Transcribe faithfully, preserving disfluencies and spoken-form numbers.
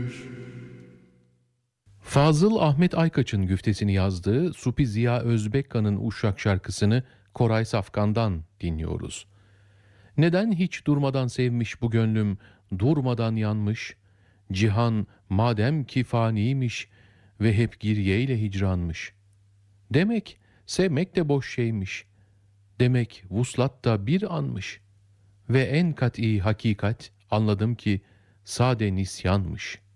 Fazıl Ahmet Aykaç'ın güftesini yazdığı Supi Ziya Özbekkan'ın Uşak şarkısını Koray Safkan'dan dinliyoruz. Neden hiç durmadan sevmiş bu gönlüm, durmadan yanmış? Cihan madem ki faniymiş ve hep giryeyle hicranmış. Demek sevmek de boş şeymiş. Demek vuslat da bir anmış. Ve en kat'i hakikat anladım ki sade nisyanmış.''